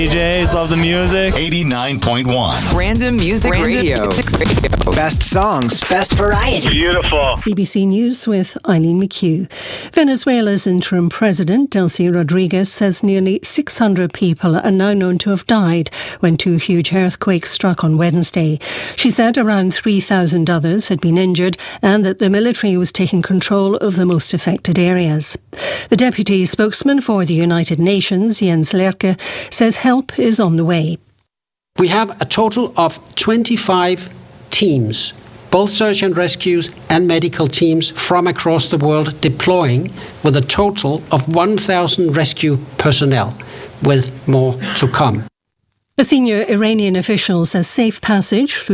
DJs love the music. 89.1. Random Music Radio. Best songs, best variety. Beautiful. BBC News with Eileen McHugh. Venezuela's interim president, Delcy Rodriguez, says nearly 600 people are now known to have died when two huge earthquakes struck on Wednesday. She said around 3,000 others had been injured and that the military was taking control of the most affected areas. The deputy spokesman for the United Nations, Jens Lerke, says help is on the way. We have a total of 25 teams, both search and rescues and medical teams from across the world deploying with a total of 1,000 rescue personnel, with more to come. A senior Iranian official says safe passage through